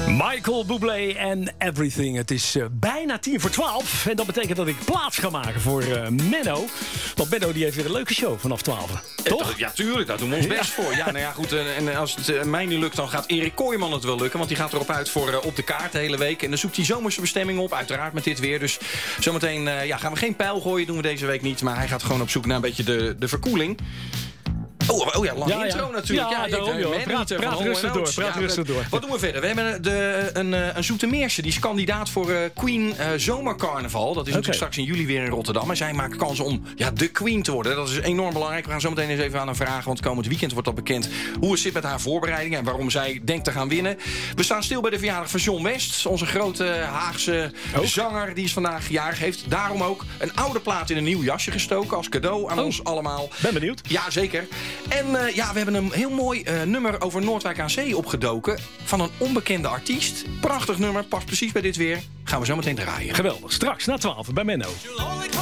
Michael Bublé en Everything. Het is bijna 11:10. En dat betekent dat ik plaats ga maken voor Menno. Want Menno die heeft weer een leuke show vanaf 12. Toch? Ja, tuurlijk. Daar doen we ons best voor. Ja, nou ja, goed. En als het mij niet lukt, dan gaat Erik Kooijman het wel lukken. Want die gaat erop uit voor op de kaart de hele week. En dan zoekt hij zomerse bestemmingen op. Uiteraard met dit weer. Dus zometeen gaan we geen pijl gooien. Doen we deze week niet. Maar hij gaat gewoon op zoek naar een beetje de verkoeling. Oh ja, lang intro natuurlijk. Ja, praat rustig door. Wat doen we verder? We hebben een Zoetermeerse. Die is kandidaat voor Queen Zomercarnaval. Dat is natuurlijk straks in juli weer in Rotterdam. En zij maken kans om de Queen te worden. Dat is enorm belangrijk. We gaan zo meteen eens even aan haar vragen. Want komend weekend wordt dat bekend hoe het zit met haar voorbereidingen. En waarom zij denkt te gaan winnen. We staan stil bij de verjaardag van John West. Onze grote Haagse zanger. Die is vandaag jarig. Heeft daarom ook een oude plaat in een nieuw jasje gestoken. Als cadeau aan ons allemaal. Ben benieuwd. Ja, zeker. En we hebben een heel mooi nummer over Noordwijk aan Zee opgedoken. Van een onbekende artiest. Prachtig nummer, past precies bij dit weer. Gaan we zo meteen draaien. Geweldig. Straks na 12 bij Menno.